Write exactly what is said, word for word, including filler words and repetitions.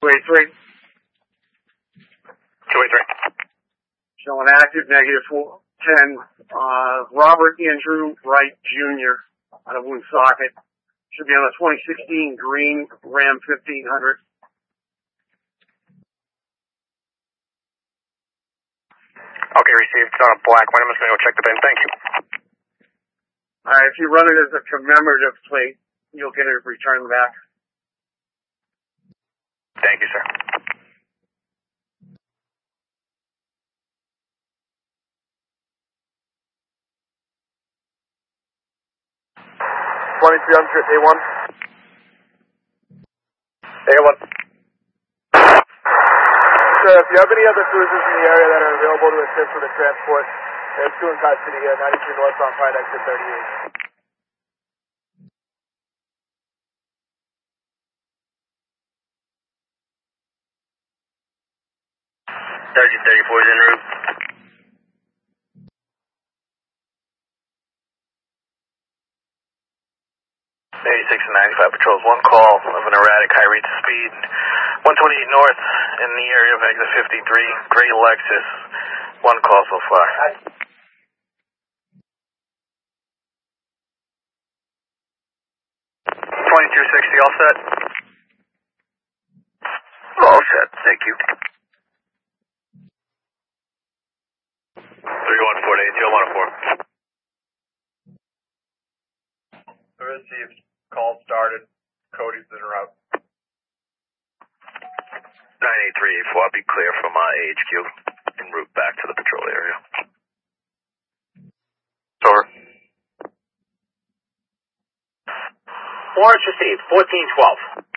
two eighty-three. two eighty-three. Showing active, negative four ten. Uh, Robert Andrew Wright Junior out of Woonsocket. Should be on a twenty sixteen green Ram fifteen hundred. Okay, received. It's on a black one. I'm just going to go check the bin. Thank you. Alright, if you run it as a commemorative plate, you'll get it returned back. Thank you, sir. twenty-three hundred A one. A one. Sir, if you have any other cruisers in the area that are available to assist with the transport, there's two in custody here, ninety-three North on Pride exit thirty-eight. Sergeant thirty-four is en route. eighty-six and ninety-five patrols, one call of an erratic high rate of speed. one twenty-eight north in the area of exit fifty-three, gray Lexus. One call so far. twenty-two sixty, all set? All set, thank you. three one four eight, one oh four. Received. Call started. Cody's en route. nine eight three eight four, I'll be clear from uh, A H Q en route back to the patrol area. Over. Warrants received, fourteen twelve.